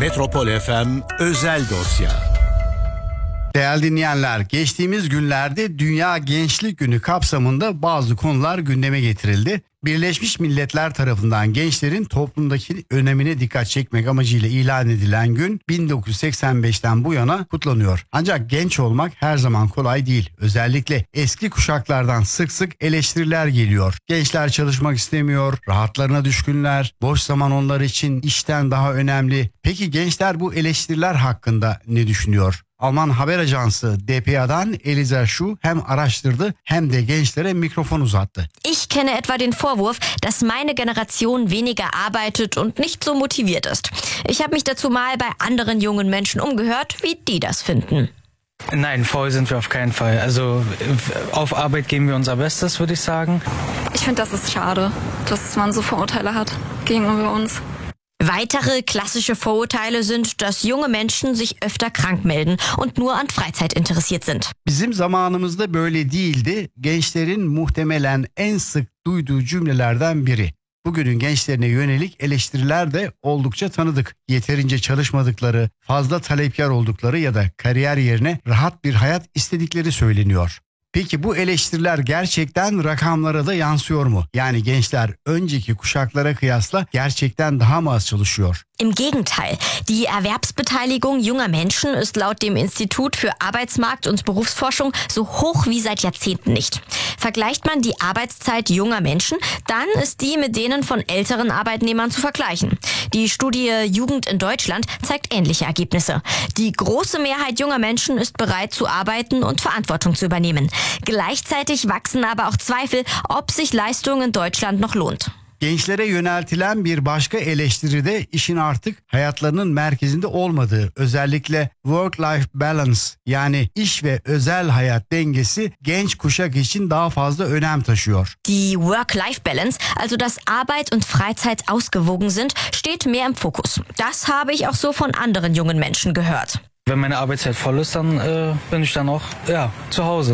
Metropol FM Özel Dosya. Değerli dinleyenler, geçtiğimiz günlerde Dünya Gençlik Günü kapsamında bazı konular gündeme getirildi. Birleşmiş Milletler tarafından gençlerin toplumdaki önemine dikkat çekmek amacıyla ilan edilen gün 1985'ten bu yana kutlanıyor. Ancak genç olmak her zaman kolay değil. Özellikle eski kuşaklardan sık sık eleştiriler geliyor. Gençler çalışmak istemiyor, rahatlarına düşkünler, boş zaman onlar için işten daha önemli. Peki gençler bu eleştiriler hakkında ne düşünüyor? Alman haber ajansı dpa'dan Elisa Schuh hem araştırdı hem de gençlere mikrofon uzattı. Ich kenne etwa den Vorwurf, dass meine Generation weniger arbeitet und nicht so motiviert ist. Ich habe mich dazu mal bei anderen jungen Menschen umgehört, wie die das finden. Nein, faul sind wir auf keinen Fall. Also auf Arbeit geben wir unser Bestes, würde ich sagen. Ich finde, das ist schade, dass man so Vorurteile hat gegenüber uns. Weitere klassische Vorurteile sind, dass junge Menschen sich öfter krank melden und nur an Freizeit interessiert sind. Bizim zamanımızda böyle değildi. Gençlerin muhtemelen en sık duyduğu cümlelerden biri. Bugünün gençlerine yönelik eleştiriler de oldukça tanıdık. Yeterince çalışmadıkları, fazla talepkar oldukları ya da kariyer yerine rahat bir hayat istedikleri söyleniyor. Peki bu eleştiriler gerçekten rakamlara da yansıyor mu? Yani gençler önceki kuşaklara kıyasla gerçekten daha mı az çalışıyor? Im Gegenteil, die Erwerbsbeteiligung junger Menschen ist laut dem Institut für Arbeitsmarkt und Berufsforschung so hoch wie seit Jahrzehnten nicht. Vergleicht man die Arbeitszeit junger Menschen, dann ist die mit denen von älteren Arbeitnehmern zu vergleichen. Die Studie Jugend in Deutschland zeigt ähnliche Ergebnisse. Die große Mehrheit junger Menschen ist bereit zu arbeiten und Verantwortung zu übernehmen. Gleichzeitig wachsen aber auch Zweifel, ob sich Leistung in Deutschland noch lohnt. Gençlere yöneltilen bir başka eleştiri de işin artık hayatlarının merkezinde olmadığı, özellikle work-life balance yani iş ve özel hayat dengesi genç kuşak için daha fazla önem taşıyor. Die Work-Life-Balance, also dass Arbeit und Freizeit ausgewogen sind, steht mehr im Fokus. Das habe ich auch so von anderen jungen Menschen gehört. Wenn meine Arbeitszeit voll ist, dann bin ich dann auch zu Hause.